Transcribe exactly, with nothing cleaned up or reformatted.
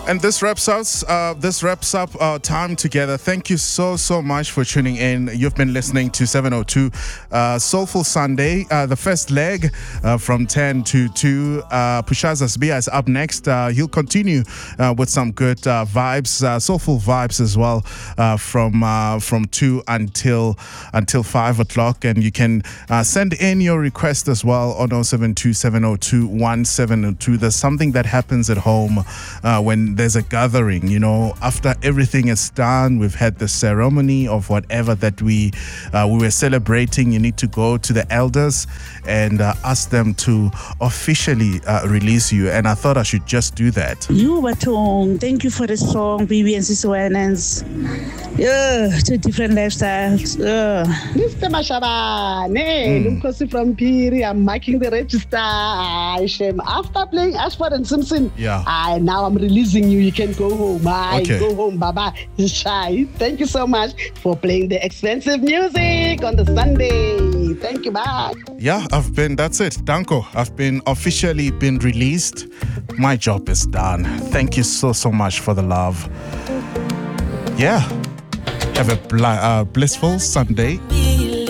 And this wraps us. Uh, this wraps up our time together. Thank you so so much for tuning in. You've been listening to seven oh two uh, Soulful Sunday, uh, the first leg uh, from ten to two. Uh, Pushaza Sbia is up next. Uh, he'll continue uh, with some good uh, vibes, uh, soulful vibes as well, uh, from uh, from two until until five o'clock. And you can uh, send in your request as well on oh seven two, seven oh two, one seven oh two. There's something that happens at home uh, when there's a gathering, you know, after everything is done, we've had the ceremony of whatever that we uh, we were celebrating. You need to go to the elders and uh, ask them to officially uh, release you. And I thought I should just do that. You Batong, thank you for the song, B B and Sis Awareness. Yeah, two different lifestyles. Yeah. Mister Mashabane, mm. Lukosi from Piri, I'm marking the register. I shame. After playing Ashford and Simpson, yeah. I now I'm releasing you. You can go home. Bye. Okay. Go home. Bye bye. Shy. Thank you so much for playing the expensive music on the Sunday. Thank you. Bye. Yeah, I've been. That's it. Danko, I've been officially been released. My job is done. Thank you so so much for the love. Yeah. Have a bl- uh, blissful Sunday.